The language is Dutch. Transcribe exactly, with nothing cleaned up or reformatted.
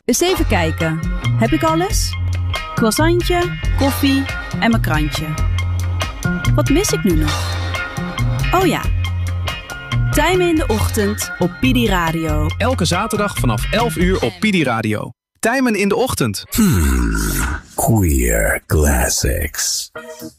Eens even kijken. Heb ik alles? Croissantje, koffie en mijn krantje. Wat mis ik nu nog? Oh ja. Tijmen in de ochtend op P D Radio. Elke zaterdag vanaf elf uur op P D Radio. Tijmen in de ochtend. Hmm, Queer Classics.